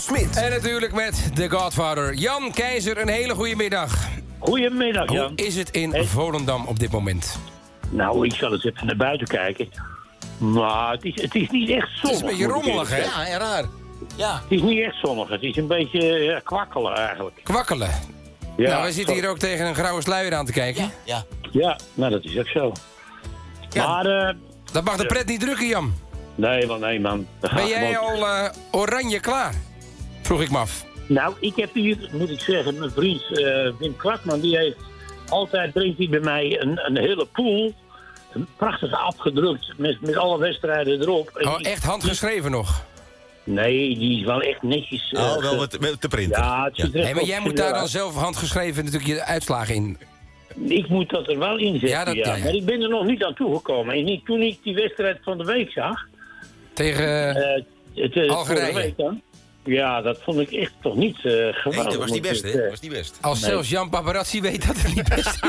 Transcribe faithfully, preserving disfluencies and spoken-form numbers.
Smit. En natuurlijk met de Godfather. Jan Keizer, een hele goede middag. Goedemiddag, Jan. Hoe is het in Hey. Volendam op dit moment? Nou, ik zal eens even naar buiten kijken. Maar het is, het is niet echt zonnig. Het is een beetje moet ik rommelig, hè? eerlijk zeggen. Ja, en raar. Ja. Het is niet echt zonnig. Het is een beetje ja, kwakkelen eigenlijk. Kwakkelen. Ja, nou, wij zitten zo- hier ook tegen een grauwe sluier aan te kijken. Ja. Ja. Ja, nou dat is ook zo. Ja. Maar, eh, Dat mag de pret niet drukken, Jan. nee man, nee man. Dat Ben gaat jij gewoon- al eh, oranje klaar? Vroeg ik me af. Nou, ik heb hier, moet ik zeggen, mijn vriend eh, Wim Kwakman, die heeft altijd, brengt hij bij mij een, een hele pool. Een prachtig afgedrukt, met, met alle wedstrijden erop. En Oh, die- echt handgeschreven nog? Nee, die is wel echt netjes. eh, Oh, wel ge- met, met de printer. Ja, het ziet er Nee, echt maar jij moet daar dan professioneel zelf handgeschreven natuurlijk je uitslagen in. uit. Ik moet dat er wel in zetten, Ja, ja, dat- ja, ja. Maar ik ben er nog niet aan toegekomen. En niet, toen ik die wedstrijd van de week zag... Tegen... eh, eh, het, eh, Algerije. vorige week dan, ja, dat vond ik echt toch niet eh geweldig. Nee, dat was niet moet best, ik, hè? eh, Dat was niet best. als nee. zelfs Jan Paparazzi weet dat het niet best is.